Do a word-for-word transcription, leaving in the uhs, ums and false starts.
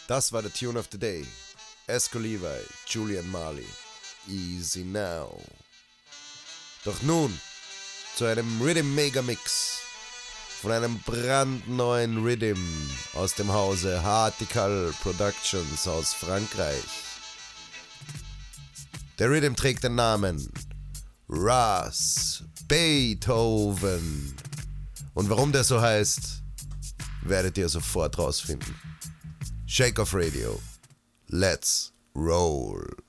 Das war der Tune of the Day. Esco Levi, Julian Marley. Easy Now. Doch nun zu einem Rhythm Mega Mix von einem brandneuen Rhythm aus dem Hause Hartical Productions aus Frankreich. Der Rhythm trägt den Namen Ras Beethoven. Und warum der so heißt, werdet ihr sofort rausfinden. Shake Off Radio. Let's roll.